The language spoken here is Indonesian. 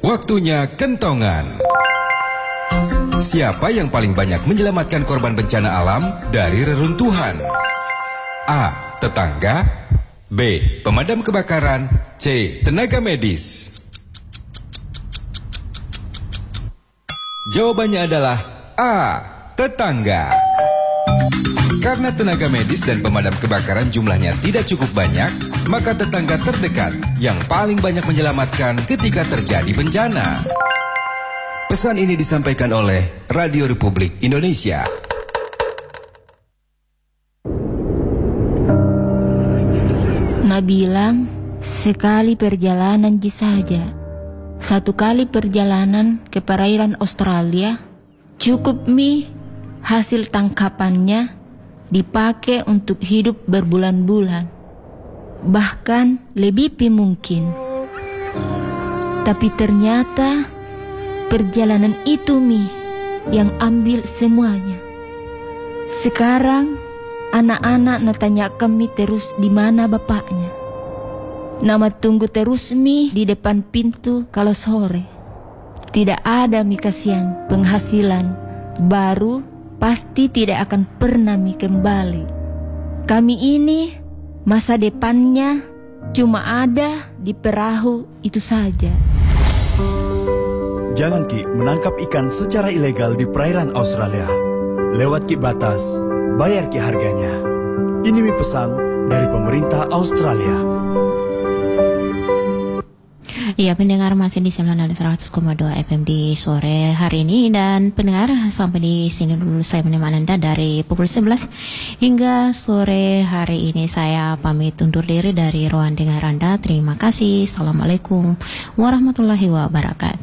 Waktunya kentongan. Siapa yang paling banyak menyelamatkan korban bencana alam dari reruntuhan? A. Tetangga. B. Pemadam kebakaran. C. Tenaga medis. Jawabannya adalah A. Tetangga. Karena tenaga medis dan pemadam kebakaran jumlahnya tidak cukup banyak, maka tetangga terdekat yang paling banyak menyelamatkan ketika terjadi bencana. Pesan ini disampaikan oleh Radio Republik Indonesia. Nak bilang, sekali perjalanan saja. Satu kali perjalanan ke perairan Australia, cukup hasil tangkapannya dipakai untuk hidup berbulan-bulan. Bahkan lebih mungkin. Tapi ternyata perjalanan itu yang ambil semuanya. Sekarang anak-anak natanya kami terus di mana bapaknya. Nama tunggu terus di depan pintu kalau sore. Tidak ada kasihan penghasilan baru, pasti tidak akan pernah kembali. Kami ini masa depannya cuma ada di perahu itu saja. Jangan menangkap ikan secara ilegal di perairan Australia. Lewat batas, bayar harganya. Ini pesan dari pemerintah Australia. Ya, pendengar masih di 100,2 FM di sore hari ini. Dan pendengar, sampai di sini dulu saya menemani Anda dari pukul 11 hingga sore hari ini. Saya pamit undur diri dari ruang dengar Anda. Terima kasih. Assalamualaikum warahmatullahi wabarakatuh.